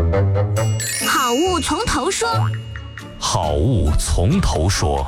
好物从头说。 好物从头说。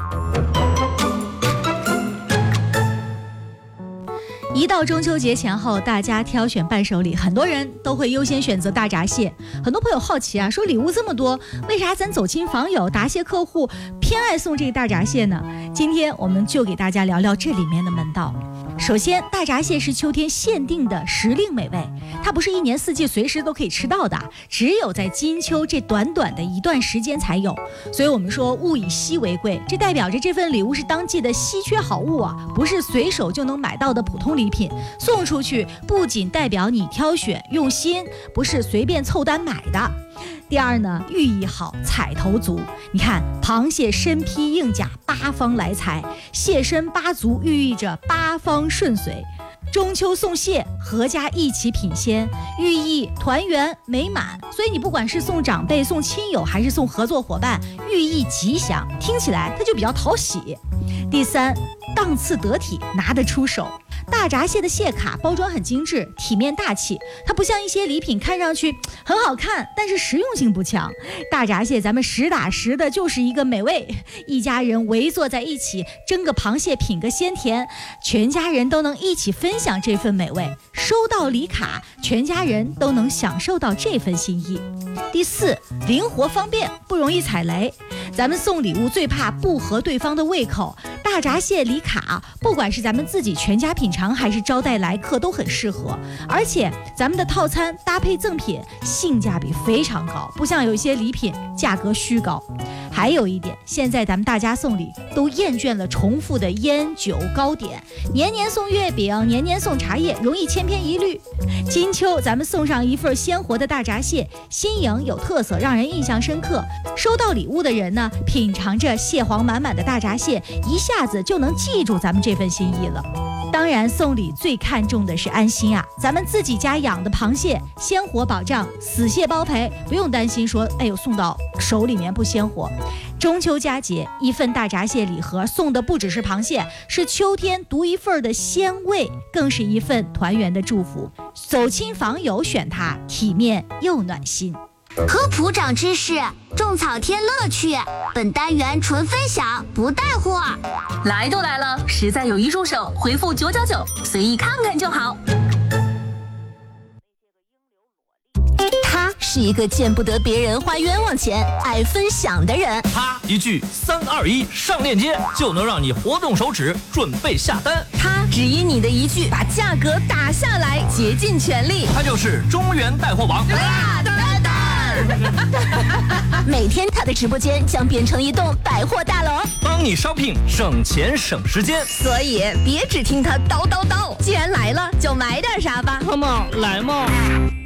一到中秋节前后，大家挑选伴手礼，很多人都会优先选择大闸蟹。很多朋友好奇啊，说礼物这么多，为啥咱走亲访友、答谢客户偏爱送这个大闸蟹呢？今天我们就给大家聊聊这里面的门道。首先，大闸蟹是秋天限定的时令美味，它不是一年四季随时都可以吃到的，只有在金秋这短短的一段时间才有。所以我们说物以稀为贵，这代表着这份礼物是当季的稀缺好物啊，不是随手就能买到的普通礼品。送出去不仅代表你挑选用心，不是随便凑单买的。第二呢，寓意好，彩头足。你看，螃蟹身披硬甲，八方来财；蟹身八足，寓意着八方顺遂。中秋送蟹，阖家一起品鲜，寓意团圆美满。所以你不管是送长辈、送亲友，还是送合作伙伴，寓意吉祥，听起来它就比较讨喜。第三，档次得体，拿得出手。大闸蟹的蟹卡包装很精致，体面大气，它不像一些礼品看上去很好看，但是实用性不强。大闸蟹咱们实打实的就是一个美味，一家人围坐在一起蒸个螃蟹，品个鲜甜，全家人都能一起分享这份美味。收到礼卡，全家人都能享受到这份心意。第四，灵活方便，不容易踩雷。咱们送礼物最怕不合对方的胃口，大闸蟹礼卡不管是咱们自己全家品尝还是招待来客都很适合，而且咱们的套餐搭配赠品性价比非常高，不像有一些礼品价格虚高。还有一点，现在咱们大家送礼都厌倦了重复的烟酒糕点，年年送月饼，年年送茶叶，容易千篇一律。金秋咱们送上一份鲜活的大闸蟹，新颖有特色，让人印象深刻。收到礼物的人呢，品尝着蟹黄满满的大闸蟹，一下子就能记住咱们这份心意了。当然，送礼最看重的是安心啊！咱们自己家养的螃蟹，鲜活保障，死蟹包赔，不用担心说，哎呦，送到手里面不鲜活。中秋佳节，一份大闸蟹礼盒送的不只是螃蟹，是秋天独一份的鲜味，更是一份团圆的祝福。走亲访友选它，体面又暖心。 科普长知识，种草添乐趣。本单元纯分享，不带货。 来都来了，实在有一入手，回复999，随意看看就好。 他是一个见不得别人花冤枉钱、爱分享的人。 他一句3、2、1上链接，就能让你活动手指准备下单。 他只因你的一句，把价格打下来，竭尽全力。 他就是中原带货王。 每天他的直播间将变成一栋百货大楼， 帮你 shopping 省钱省时间。 所以别只听他叨叨叨，既然来了就买点啥吧。 Come on， 来嘛！